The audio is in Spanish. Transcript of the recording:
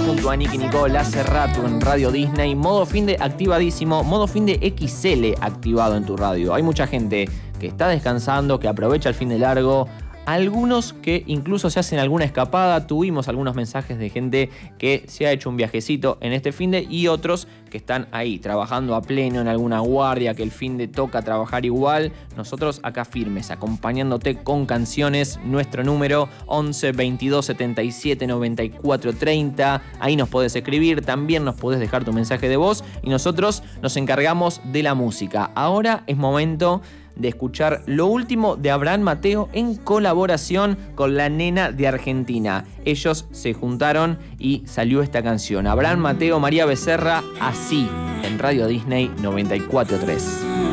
junto a Nicky Nicole hace rato en Radio Disney. Modo fin de activadísimo, modo fin de XL activado en tu radio. Hay mucha gente que está descansando, que aprovecha el fin de largo. Algunos que incluso se hacen alguna escapada. Tuvimos algunos mensajes de gente que se ha hecho un viajecito en este finde y otros que están ahí trabajando a pleno en alguna guardia, que el finde toca trabajar igual. Nosotros acá firmes, acompañándote con canciones. Nuestro número 11 22 77 94 30. Ahí nos podés escribir, también nos podés dejar tu mensaje de voz y nosotros nos encargamos de la música. Ahora es momento de escuchar lo último de Abraham Mateo en colaboración con la nena de Argentina. Ellos se juntaron y salió esta canción. Abraham Mateo, María Becerra, Así, en Radio Disney 94.3.